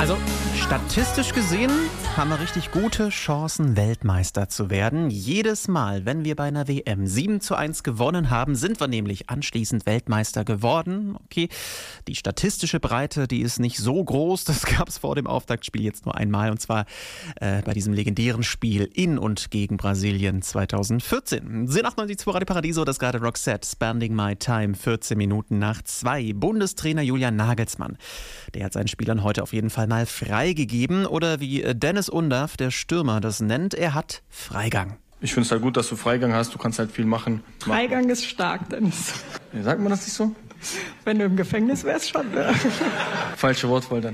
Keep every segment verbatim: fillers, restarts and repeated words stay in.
Also statistisch gesehen haben wir richtig gute Chancen, Weltmeister zu werden. Jedes Mal, wenn wir bei einer W M sieben zu eins gewonnen haben, sind wir nämlich anschließend Weltmeister geworden. Okay, die statistische Breite, die ist nicht so groß. Das gab es vor dem Auftaktspiel jetzt nur einmal, und zwar äh, bei diesem legendären Spiel in und gegen Brasilien zweitausendvierzehn. Sie achtundneunzig Komma zwei Radio Paradiso, das gerade Roxette, Spending My Time, vierzehn Minuten nach zwei. Bundestrainer Julian Nagelsmann, der hat seinen Spielern heute auf jeden Fall mal freigegeben, oder wie Dennis Undaff, der Stürmer, das nennt, er hat Freigang. Ich finde es halt gut, dass du Freigang hast, du kannst halt viel machen. Freigang ist stark, Dennis. Ja, sagt man das nicht so? Wenn du im Gefängnis wärst, schon. Ne? Falsche Wortwahl dann.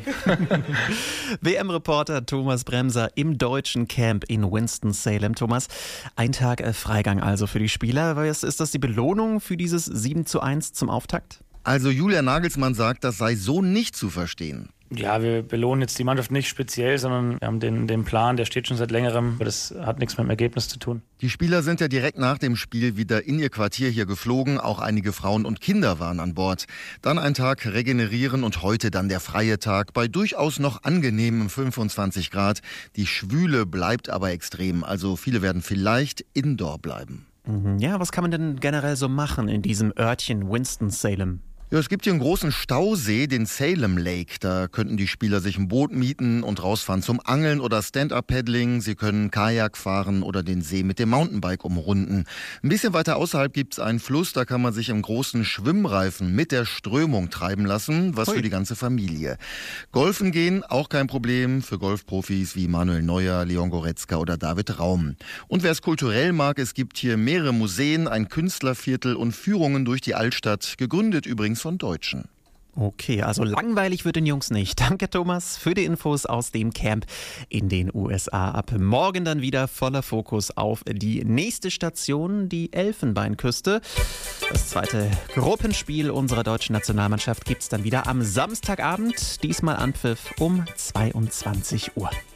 W M-Reporter Thomas Bremser im deutschen Camp in Winston-Salem. Thomas, ein Tag Freigang also für die Spieler. Ist das die Belohnung für dieses sieben zu eins zum Auftakt? Also Julian Nagelsmann sagt, das sei so nicht zu verstehen. Ja, wir belohnen jetzt die Mannschaft nicht speziell, sondern wir haben den, den Plan, der steht schon seit längerem. Aber das hat nichts mit dem Ergebnis zu tun. Die Spieler sind ja direkt nach dem Spiel wieder in ihr Quartier hier geflogen. Auch einige Frauen und Kinder waren an Bord. Dann ein Tag regenerieren und heute dann der freie Tag bei durchaus noch angenehmen fünfundzwanzig Grad. Die Schwüle bleibt aber extrem. Also viele werden vielleicht indoor bleiben. Ja, was kann man denn generell so machen in diesem Örtchen Winston-Salem? Ja, es gibt hier einen großen Stausee, den Salem Lake. Da könnten die Spieler sich ein Boot mieten und rausfahren zum Angeln oder Stand-Up-Paddling. Sie können Kajak fahren oder den See mit dem Mountainbike umrunden. Ein bisschen weiter außerhalb gibt es einen Fluss, da kann man sich im großen Schwimmreifen mit der Strömung treiben lassen. Was Hui. Für die ganze Familie. Golfen gehen, auch kein Problem für Golfprofis wie Manuel Neuer, Leon Goretzka oder David Raum. Und wer es kulturell mag, es gibt hier mehrere Museen, ein Künstlerviertel und Führungen durch die Altstadt, gegründet übrigens von Deutschen. Okay, also langweilig wird den Jungs nicht. Danke, Thomas, für die Infos aus dem Camp in den U S A. Ab morgen dann wieder voller Fokus auf die nächste Station, die Elfenbeinküste. Das zweite Gruppenspiel unserer deutschen Nationalmannschaft gibt es dann wieder am Samstagabend. Diesmal Anpfiff um zweiundzwanzig Uhr.